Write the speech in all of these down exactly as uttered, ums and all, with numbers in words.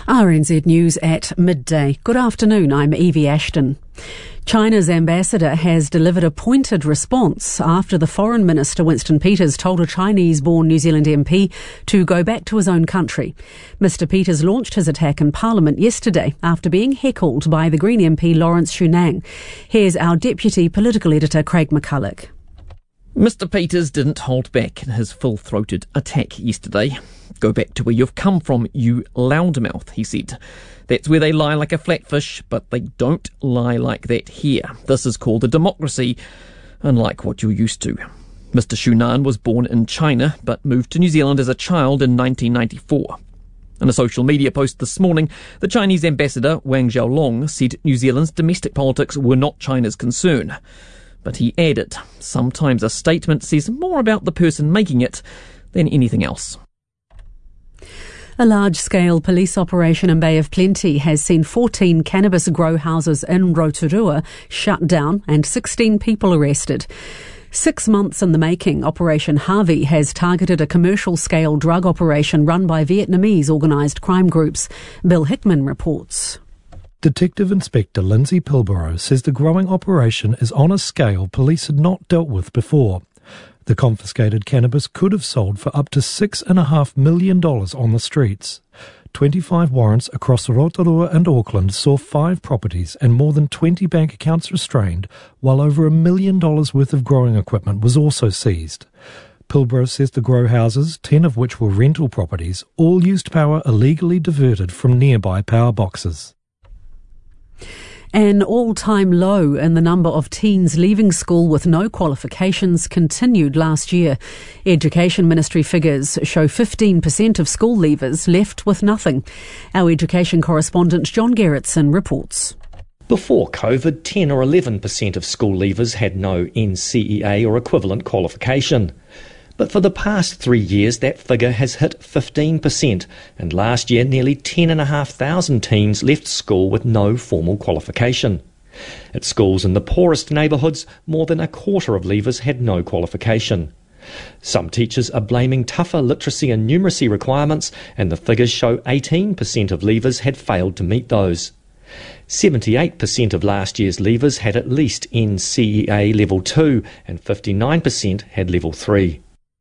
R N Z News at midday. Good afternoon, I'm Evie Ashton. China's ambassador has delivered a pointed response after the Foreign Minister Winston Peters told a Chinese-born New Zealand M P to go back to his own country. Mister Peters launched his attack in Parliament yesterday after being heckled by the Green M P Lawrence Shunang. Here's our Deputy Political Editor Craig McCulloch. Mister Peters didn't hold back in his full-throated attack yesterday. "Go back to where you've come from, you loudmouth," he said. "That's where they lie like a flatfish, but they don't lie like that here. This is called a democracy, unlike what you're used to." Mister Shunan was born in China, but moved to New Zealand as a child in nineteen ninety-four. In a social media post this morning, the Chinese ambassador, Wang Xiaolong, said New Zealand's domestic politics were not China's concern. But he added, sometimes a statement says more about the person making it than anything else. A large-scale police operation in Bay of Plenty has seen fourteen cannabis grow houses in Rotorua shut down and sixteen people arrested. Six months in the making, Operation Harvey has targeted a commercial-scale drug operation run by Vietnamese organised crime groups. Bill Hickman reports. Detective Inspector Lindsay Pilborough says the growing operation is on a scale police had not dealt with before. The confiscated cannabis could have sold for up to six point five million dollars on the streets. twenty-five warrants across Rotorua and Auckland saw five properties and more than twenty bank accounts restrained, while over a million dollars worth of growing equipment was also seized. Pilborough says the grow houses, ten of which were rental properties, all used power illegally diverted from nearby power boxes. An all-time low in the number of teens leaving school with no qualifications continued last year. Education Ministry figures show fifteen percent of school leavers left with nothing. Our education correspondent John Gerritsen reports. Before COVID, ten or eleven percent of school leavers had no N C E A or equivalent qualification. But for the past three years, that figure has hit fifteen percent, and last year nearly ten thousand five hundred teens left school with no formal qualification. At schools in the poorest neighbourhoods, more than a quarter of leavers had no qualification. Some teachers are blaming tougher literacy and numeracy requirements, and the figures show eighteen percent of leavers had failed to meet those. seventy-eight percent of last year's leavers had at least N C E A Level two, and fifty-nine percent had Level three.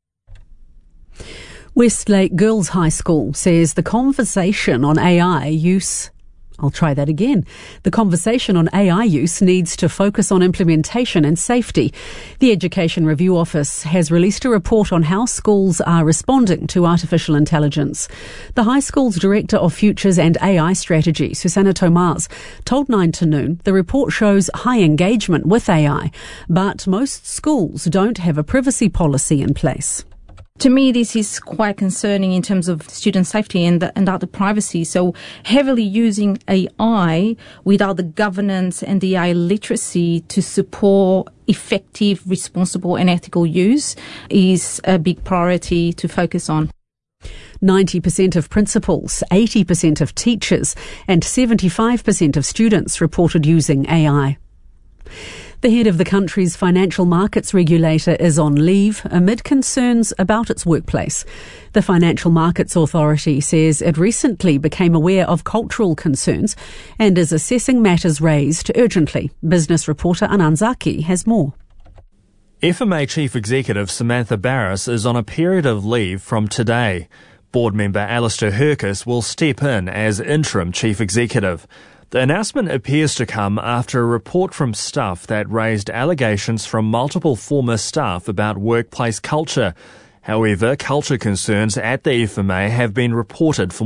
Westlake Girls High School says the conversation on A I use... I'll try that again. The conversation on A I use needs to focus on implementation and safety. The Education Review Office has released a report on how schools are responding to artificial intelligence. The high school's Director of Futures and A I Strategy, Susanna Tomas, told Nine to Noon the report shows high engagement with A I, but most schools don't have a privacy policy in place. To me, this is quite concerning in terms of student safety and, the, and other privacy. So heavily using A I without the governance and the A I literacy to support effective, responsible and ethical use is a big priority to focus on. ninety percent of principals, eighty percent of teachers and seventy-five percent of students reported using A I. The head of the country's financial markets regulator is on leave amid concerns about its workplace. The Financial Markets Authority says it recently became aware of cultural concerns and is assessing matters raised urgently. Business reporter Anand Zaki has more. F M A Chief Executive Samantha Barris is on a period of leave from today. Board member Alistair Hercus will step in as interim Chief Executive. The announcement appears to come after a report from staff that raised allegations from multiple former staff about workplace culture. However, culture concerns at the F M A have been reported for